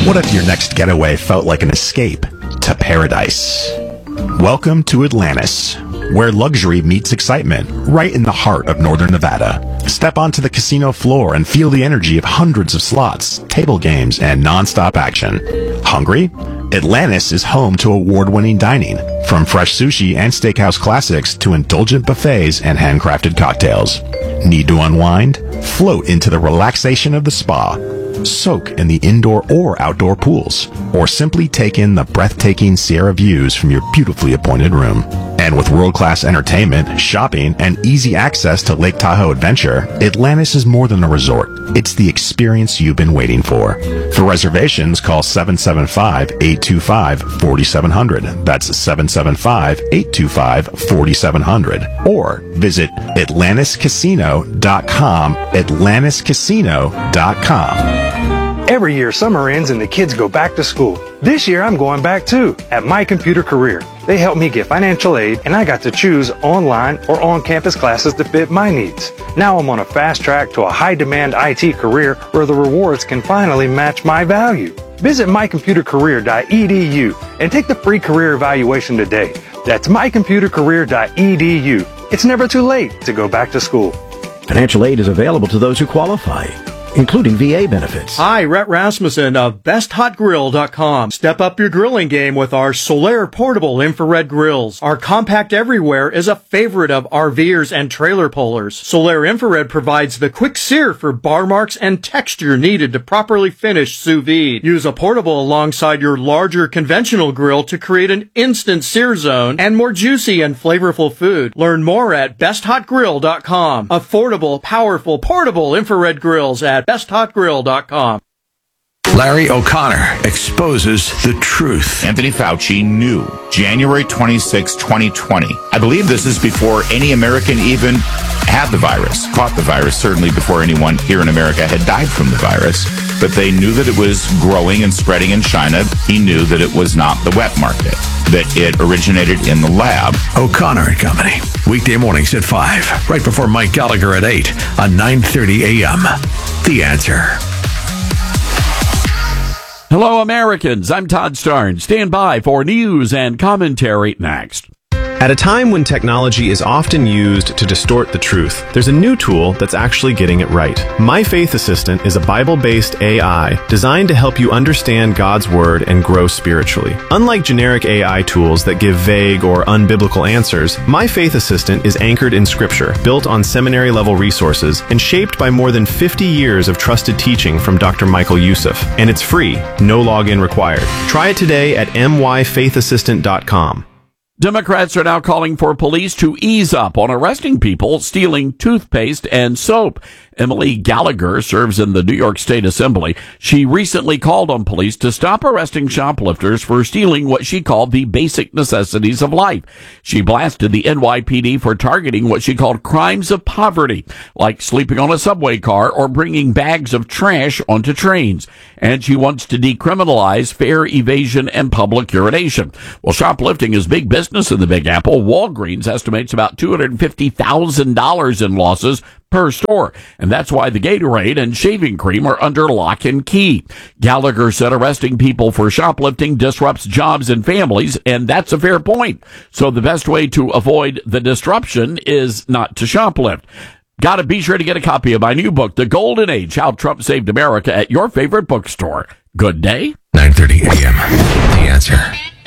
What if your next getaway felt like an escape to paradise? Welcome to Atlantis, where luxury meets excitement, right in the heart of northern Nevada. Step onto the casino floor and feel the energy of hundreds of slots, table games, and non-stop action. Hungry? Atlantis is home to award-winning dining, from fresh sushi and steakhouse classics to indulgent buffets and handcrafted cocktails. Need to unwind? Float into the relaxation of the spa. Soak in the indoor or outdoor pools, or simply take in the breathtaking Sierra views from your beautifully appointed room. And with world-class entertainment, shopping, and easy access to Lake Tahoe Adventure, Atlantis is more than a resort. It's the experience you've been waiting for. For reservations, call 775-825-4700. That's 775-825-4700. Or visit AtlantisCasino.com, AtlantisCasino.com. Every year, summer ends and the kids go back to school. This year, I'm going back too, at My Computer Career. They helped me get financial aid, and I got to choose online or on-campus classes to fit my needs. Now I'm on a fast track to a high-demand IT career where the rewards can finally match my value. Visit mycomputercareer.edu and take the free career evaluation today. That's mycomputercareer.edu. It's never too late to go back to school. Financial aid is available to those who qualify, including VA benefits. Hi, Rhett Rasmussen of BestHotGrill.com. Step up your grilling game with our Solaire portable infrared grills. Our compact everywhere is a favorite of RVers and trailer pullers. Solaire infrared provides the quick sear for bar marks and texture needed to properly finish sous vide. Use a portable alongside your larger conventional grill to create an instant sear zone and more juicy and flavorful food. Learn more at BestHotGrill.com. Affordable, powerful, portable infrared grills at BestHotGrill.com. Larry O'Connor exposes the truth. Anthony Fauci knew January 26, 2020. I believe this is before any American even had the virus, caught the virus, certainly before anyone here in America had died from the virus. But they knew that it was growing and spreading in China. He knew that it was not the wet market, that it originated in the lab. O'Connor and Company, weekday mornings at 5, right before Mike Gallagher at 8 on 9:30 a.m. The Answer. Hello, Americans. I'm Todd Starnes. Stand by for news and commentary next. At a time when technology is often used to distort the truth, there's a new tool that's actually getting it right. My Faith Assistant is a Bible-based AI designed to help you understand God's Word and grow spiritually. Unlike generic AI tools that give vague or unbiblical answers, My Faith Assistant is anchored in Scripture, built on seminary-level resources, and shaped by more than 50 years of trusted teaching from Dr. Michael Youssef. And it's free, no login required. Try it today at myfaithassistant.com. Democrats are now calling for police to ease up on arresting people stealing toothpaste and soap. Emily Gallagher serves in the New York State Assembly. She recently called on police to stop arresting shoplifters for stealing what she called the basic necessities of life. She blasted the NYPD for targeting what she called crimes of poverty, like sleeping on a subway car or bringing bags of trash onto trains. And she wants to decriminalize fare evasion and public urination. Well, shoplifting is big business in the Big Apple. Walgreens estimates about $250,000 in losses per store, and that's why the Gatorade and shaving cream are under lock and key. Gallagher said arresting people for shoplifting disrupts jobs and families, and that's a fair point. So the best way to avoid the disruption is not to shoplift. Gotta be sure to get a copy of my new book, The Golden Age, How Trump Saved America, at your favorite bookstore. Good day. 9:30 a.m. The Answer.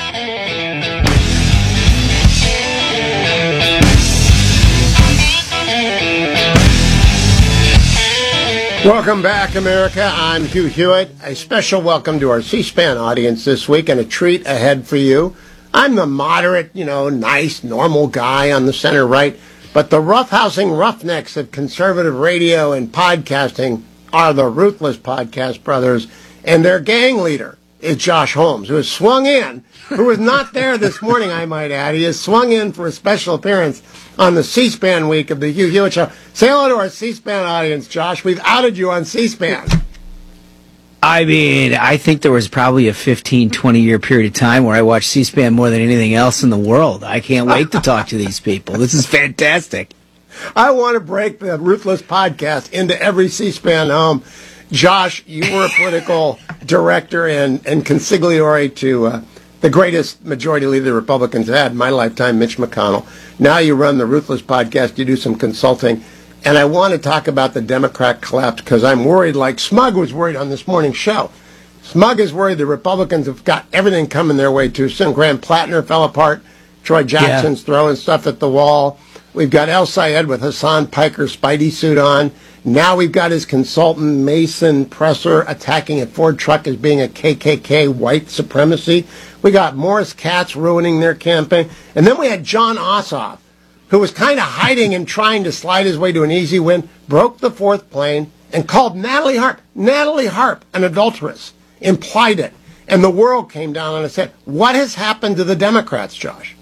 Welcome back, America. I'm Hugh Hewitt. A special welcome to our C-SPAN audience this week, and a treat ahead for you. I'm the moderate, nice, normal guy on the center right, but the roughhousing roughnecks of conservative radio and podcasting are the Ruthless Podcast Brothers, and their gang leader is Josh Holmes, who has swung in, who was not there this morning, I might add. He has swung in for a special appearance on the C-SPAN week of the Hugh Hewitt Show. Say hello to our C-SPAN audience, Josh. We've outed you on C-SPAN. I mean, I think there was probably a 15, 20-year period of time where I watched C-SPAN more than anything else in the world. I can't wait to talk to these people. This is fantastic. I want to break the Ruthless Podcast into every C-SPAN home. Josh, you were a political director and consigliere to the greatest majority leader the Republicans had in my lifetime, Mitch McConnell. Now you run the Ruthless podcast. You do some consulting. And I want to talk about the Democrat collapse because I'm worried, like Smug was worried on this morning's show. Smug is worried the Republicans have got everything coming their way too soon. Graham Plattner fell apart. Troy Jackson's throwing stuff at the wall. We've got El Sayed with Hassan Piker's Spidey suit on. Now we've got his consultant, Mason Presser, attacking a Ford truck as being a KKK white supremacy. We got Morris Katz ruining their campaign. And then we had Jon Ossoff, who was kind of hiding and trying to slide his way to an easy win, broke the fourth plane, and called Natalie Harp, an adulteress, implied it. And the world came down on its head. What has happened to the Democrats, Josh?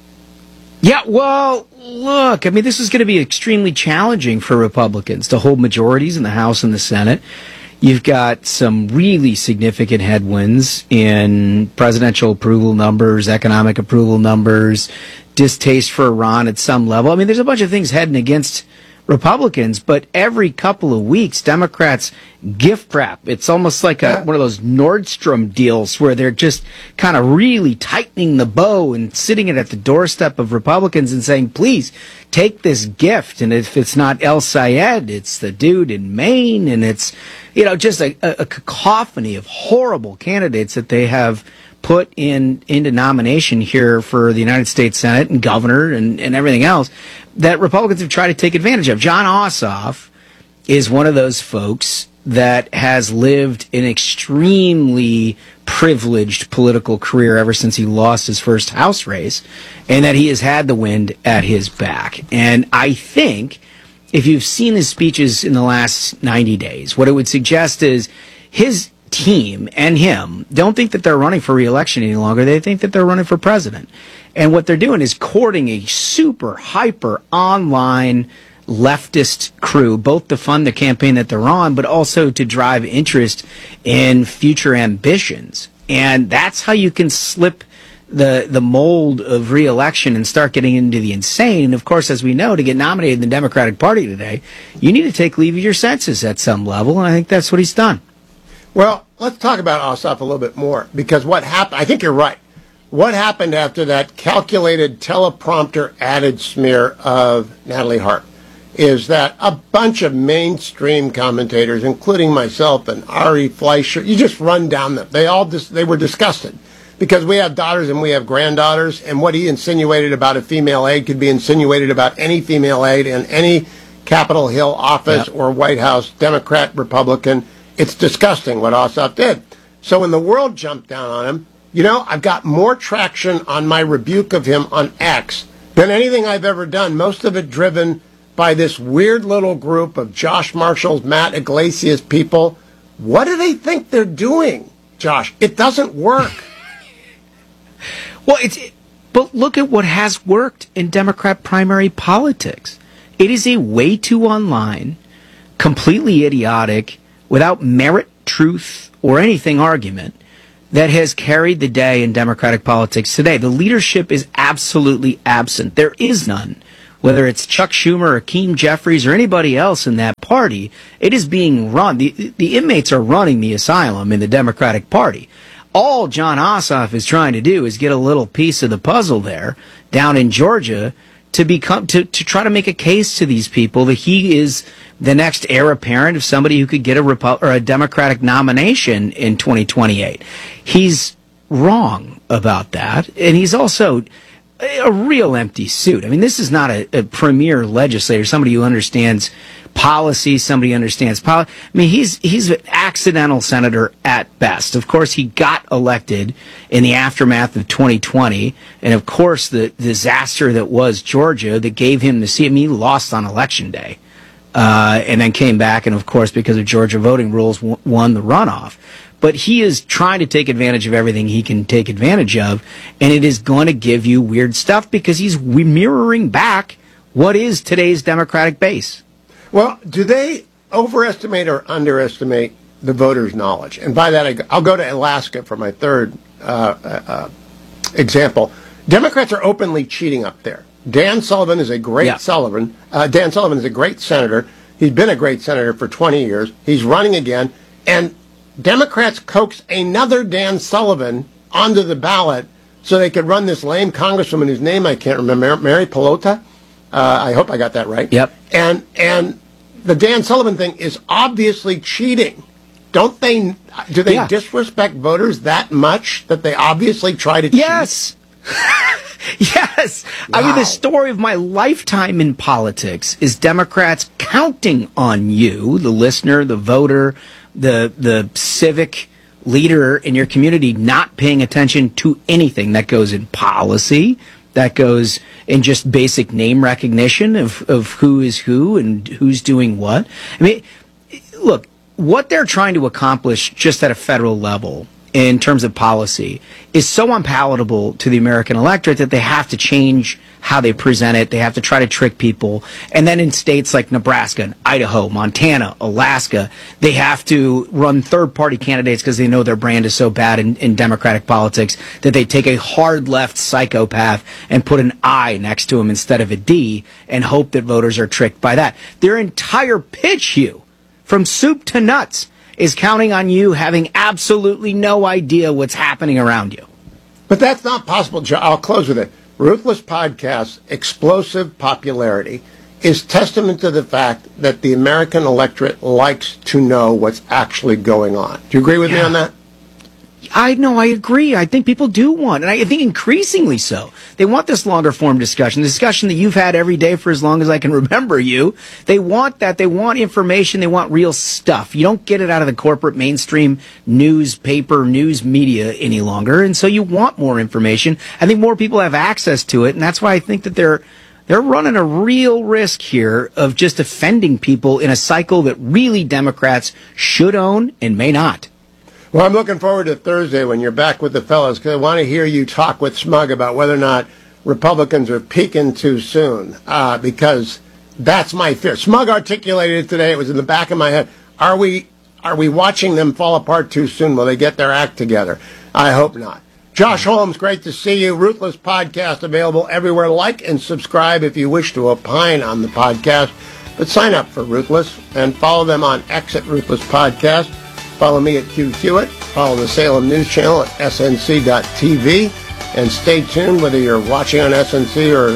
Yeah, well, look, I mean, this is going to be extremely challenging for Republicans to hold majorities in the House and the Senate. You've got some really significant headwinds in presidential approval numbers, economic approval numbers, distaste for Iran at some level. I mean, there's a bunch of things heading against Republicans, but every couple of weeks, Democrats gift wrap. It's almost like one of those Nordstrom deals where they're just kind of really tightening the bow and sitting it at the doorstep of Republicans and saying, please take this gift. And if it's not El Sayed, it's the dude in Maine. And it's, just a cacophony of horrible candidates that they have put into nomination here for the United States Senate and governor and everything else that Republicans have tried to take advantage of. Jon Ossoff is one of those folks that has lived an extremely privileged political career ever since he lost his first House race, and that he has had the wind at his back. And I think if you've seen his speeches in the last 90 days, what it would suggest is his team and him don't think that they're running for re-election any longer. They think that they're running for president. And what they're doing is courting a super hyper online leftist crew, both to fund the campaign that they're on, but also to drive interest in future ambitions. And that's how you can slip the mold of re-election and start getting into the insane. And of course, as we know, to get nominated in the Democratic Party today, you need to take leave of your senses at some level. And I think that's what he's done. Well, let's talk about Ossoff a little bit more, because what happened, I think you're right. What happened after that calculated teleprompter added smear of Natalie Harp is that a bunch of mainstream commentators, including myself and Ari Fleischer, you just run down them. They were disgusted because we have daughters and we have granddaughters, and what he insinuated about a female aide could be insinuated about any female aide in any Capitol Hill office or White House, Democrat, Republican. It's disgusting what Ossoff did. So when the world jumped down on him, I've got more traction on my rebuke of him on X than anything I've ever done, most of it driven by this weird little group of Josh Marshall's, Matt Iglesias people. What do they think they're doing, Josh? It doesn't work. But look at what has worked in Democrat primary politics. It is a way too online, completely idiotic, without merit, truth, or anything argument that has carried the day in Democratic politics today. The leadership is absolutely absent. There is none. Whether it's Chuck Schumer or Hakeem Jeffries or anybody else in that party, it is being run. The inmates are running the asylum in the Democratic Party. All Jon Ossoff is trying to do is get a little piece of the puzzle there down in Georgia to try to make a case to these people that he is the next heir apparent of somebody who could get a Democratic nomination in 2028. He's wrong about that, and he's also a real empty suit. I mean, this is not a premier legislator, somebody who understands policy, somebody who understands policy. I mean, he's an accidental senator at best. Of course, he got elected in the aftermath of 2020, and of course, the disaster that was Georgia that gave him the seat. I mean, he lost on Election Day, and then came back, and of course, because of Georgia voting rules, won the runoff. But he is trying to take advantage of everything he can take advantage of, and it is going to give you weird stuff because he's mirroring back what is today's Democratic base. Well, do they overestimate or underestimate the voters' knowledge? And by that, I'll go to Alaska for my third example. Democrats are openly cheating up there. Dan Sullivan is a great Dan Sullivan is a great senator. He's been a great senator for 20 years. He's running again. And Democrats coaxed another Dan Sullivan onto the ballot so they could run this lame congresswoman whose name I can't remember, Mary Pelota. I hope I got that right. Yep. And the Dan Sullivan thing is obviously cheating. Do they disrespect voters that much that they obviously try to cheat? Yes. Yes. Wow. I mean, the story of my lifetime in politics is Democrats counting on you, the listener, the voter, the civic leader in your community, not paying attention to anything that goes in policy, that goes in just basic name recognition of who is who and who's doing what. I mean, look, what they're trying to accomplish just at a federal level in terms of policy is so unpalatable to the American electorate that they have to change how they present it. They have to try to trick people. And then in states like Nebraska and Idaho, Montana, Alaska, they have to run third-party candidates because they know their brand is so bad in Democratic politics that they take a hard left psychopath and put an I next to him instead of a D and hope that voters are tricked by that. Their entire pitch, Hugh, from soup to nuts, is counting on you having absolutely no idea what's happening around you. But that's not possible, Joe. I'll close with it. Ruthless Podcast's explosive popularity is testament to the fact that the American electorate likes to know what's actually going on. Do you agree with me on that? I agree. I think people do want, and I think increasingly so. They want this longer form discussion, the discussion that you've had every day for as long as I can remember you. They want that. They want information. They want real stuff. You don't get it out of the corporate mainstream newspaper, news media any longer, and so you want more information. I think more people have access to it, and that's why I think that they're running a real risk here of just offending people in a cycle that really Democrats should own and may not. Well, I'm looking forward to Thursday when you're back with the fellas, because I want to hear you talk with Smug about whether or not Republicans are peaking too soon, because that's my fear. Smug articulated it today. It was in the back of my head. Are we watching them fall apart too soon? Will they get their act together? I hope not. Josh Holmes, great to see you. Ruthless Podcast available everywhere. Like and subscribe if you wish to opine on the podcast. But sign up for Ruthless and follow them on X at Ruthless Podcast. Follow me at Hugh Hewitt. Follow the Salem News Channel at snc.tv. And stay tuned whether you're watching on SNC or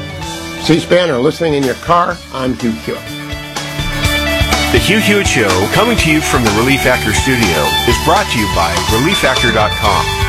C-SPAN or listening in your car. I'm Hugh Hewitt. The Hugh Hewitt Show, coming to you from the Relief Factor studio, is brought to you by ReliefFactor.com.